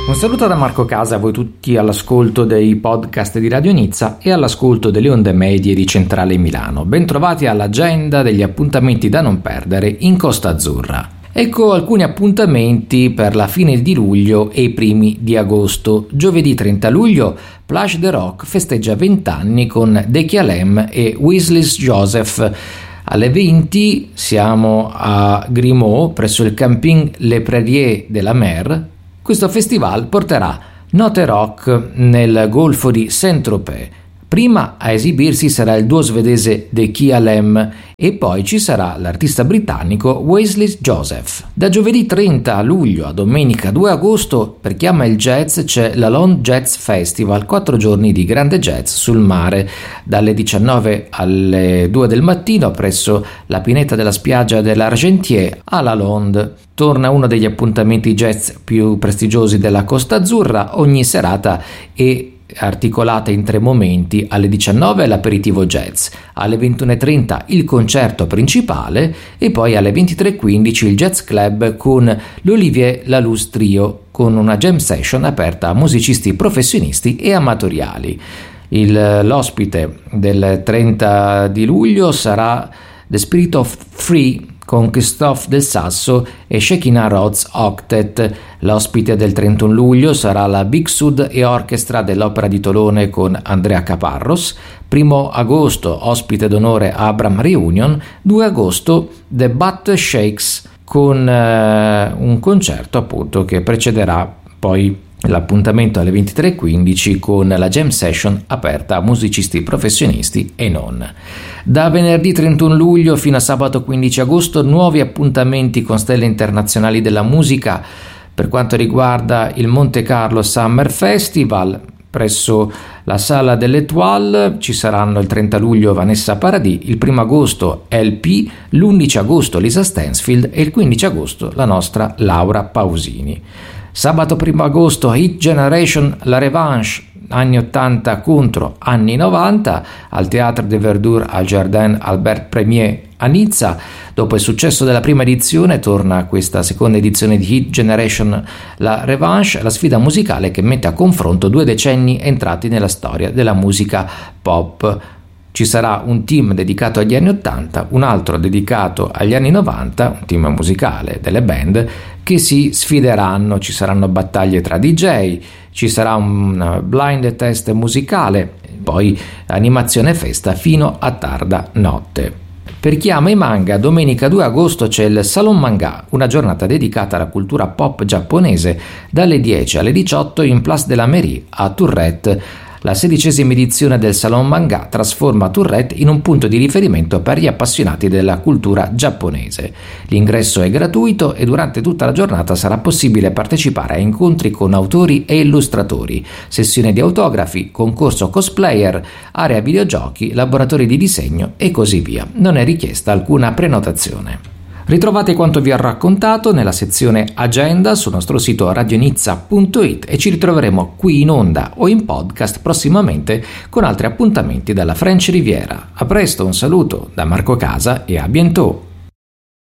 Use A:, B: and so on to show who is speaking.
A: Un saluto da Marco Casa a voi tutti all'ascolto dei podcast di Radio Nizza e all'ascolto delle onde medie di Centrale Milano. Bentrovati all'agenda degli appuntamenti da non perdere in Costa Azzurra. Ecco alcuni appuntamenti per la fine di luglio e i primi di agosto. Giovedì 30 luglio Plage de Rock festeggia 20 anni con Deki Alem e Wesley's Joseph. Alle 20 siamo a Grimaud presso il camping Le Prairies de la Mer. Questo festival porterà note rock nel golfo di Saint-Tropez. Prima a esibirsi sarà il duo svedese Deki Alem e poi ci sarà l'artista britannico Wesley Joseph. Da giovedì 30 luglio a domenica 2 agosto, per chi ama il jazz, c'è l'Alone Jazz Festival, 4 giorni di grande jazz sul mare, dalle 19 alle 2 del mattino presso la pineta della spiaggia dell'Argentière a La Londe. Torna uno degli appuntamenti jazz più prestigiosi della Costa Azzurra. Ogni serata è articolata in 3 momenti: alle 19 l'aperitivo jazz, alle 21:30 il concerto principale e poi alle 23:15 il jazz club con l'Olivier Laluz Trio, con una jam session aperta a musicisti professionisti e amatoriali. L'ospite del 30 di luglio sarà The Spirit of Free con Christophe Del Sasso e Shekinah Rhodes Octet. L'ospite del 31 luglio sarà la Big Sud e Orchestra dell'Opera di Tolone con Andrea Caparros. 1 agosto ospite d'onore Abram Reunion. 2 agosto The Butt Shakes con un concerto appunto che precederà poi l'appuntamento alle 23:15 con la jam session aperta a musicisti professionisti e non. Da venerdì 31 luglio fino a sabato 15 agosto nuovi appuntamenti con stelle internazionali della musica. Per quanto riguarda il Monte Carlo Summer Festival, presso la Sala dell'Étoile ci saranno il 30 luglio Vanessa Paradis, il 1 agosto LP, l'11 agosto Lisa Stansfield e il 15 agosto la nostra Laura Pausini. Sabato 1 agosto Hit Generation La Revanche, anni 80 contro anni 90, al Théâtre de Verdure al Jardin Albert Premier a Nizza. Dopo il successo della prima edizione torna questa seconda edizione di Hit Generation La Revanche, la sfida musicale che mette a confronto 2 decenni entrati nella storia della musica pop. Ci sarà un team dedicato agli anni 80, un altro dedicato agli anni 90, un team musicale delle band che si sfideranno. Ci saranno battaglie tra DJ, ci sarà un blind test musicale, poi animazione e festa fino a tarda notte. Per chi ama i manga, domenica 2 agosto c'è il Salon Manga, una giornata dedicata alla cultura pop giapponese, dalle 10 alle 18 in Place de la Mairie a Tourette. La 16ª edizione del Salon Manga trasforma Tourette in un punto di riferimento per gli appassionati della cultura giapponese. L'ingresso è gratuito e durante tutta la giornata sarà possibile partecipare a incontri con autori e illustratori, sessione di autografi, concorso cosplayer, area videogiochi, laboratori di disegno e così via. Non è richiesta alcuna prenotazione. Ritrovate quanto vi ho raccontato nella sezione Agenda sul nostro sito radionizza.it e ci ritroveremo qui in onda o in podcast prossimamente con altri appuntamenti dalla French Riviera. A presto, un saluto da Marco Casa e a bientôt!